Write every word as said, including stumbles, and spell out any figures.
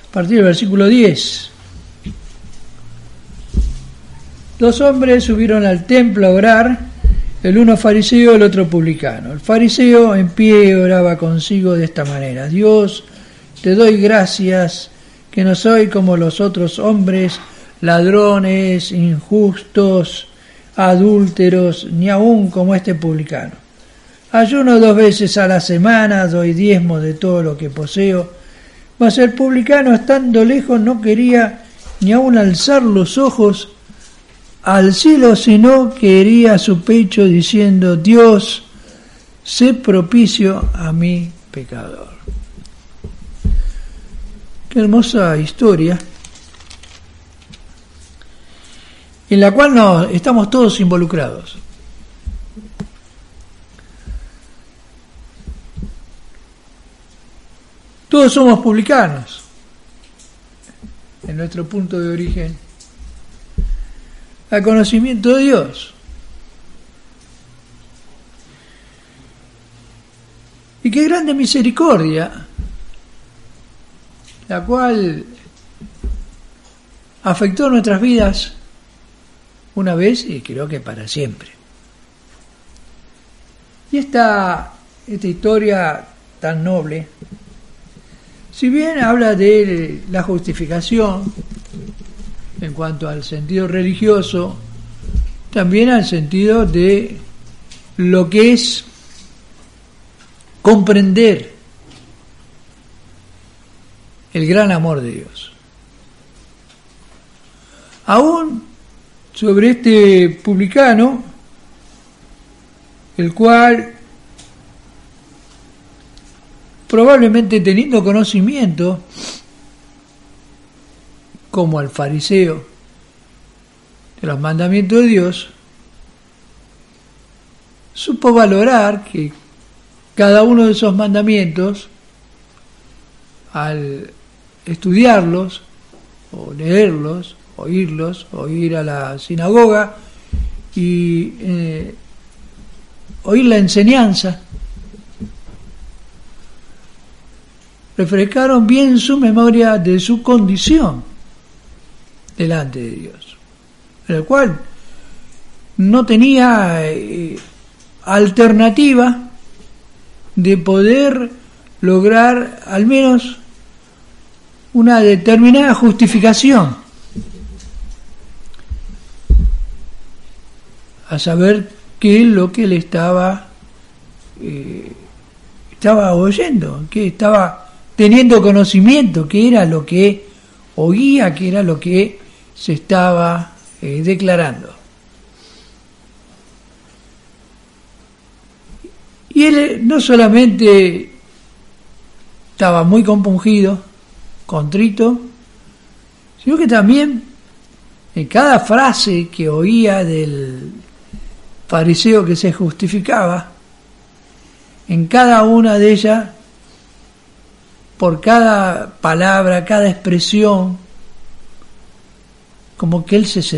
a partir del versículo diez. Dos hombres subieron al templo a orar, el uno fariseo, el otro publicano. El fariseo en pie oraba consigo de esta manera: Dios, te doy gracias que no soy como los otros hombres, ladrones, injustos, adúlteros, ni aun como este publicano. Ayuno dos veces a la semana, doy diezmo de todo lo que poseo. Mas el publicano, estando lejos, no quería ni aun alzar los ojos al cielo, sino que hería su pecho diciendo: Dios, sé propicio a mi pecador. Qué hermosa historia, en la cual nos, estamos todos involucrados. Todos somos publicanos en nuestro punto de origen al conocimiento de Dios. Y qué grande misericordia, la cual afectó nuestras vidas una vez y creo que para siempre. Y esta, esta historia tan noble, si bien habla de la justificación en cuanto al sentido religioso, también al sentido de lo que es comprender el gran amor de Dios. Aún sobre este publicano, el cual probablemente teniendo conocimiento, como al fariseo, de los mandamientos de Dios, supo valorar que cada uno de esos mandamientos, al estudiarlos, o leerlos, oírlos, o ir a la sinagoga y eh, oír la enseñanza, refrescaron bien su memoria de su condición delante de Dios, en el cual no tenía eh, alternativa de poder lograr al menos una determinada justificación, a saber qué es lo que le estaba eh, estaba oyendo, que estaba teniendo conocimiento, qué era lo que oía, qué era lo que se estaba eh, declarando. Y él no solamente estaba muy compungido, contrito, sino que también en cada frase que oía del fariseo que se justificaba, en cada una de ellas, por cada palabra, cada expresión, como que él se sentía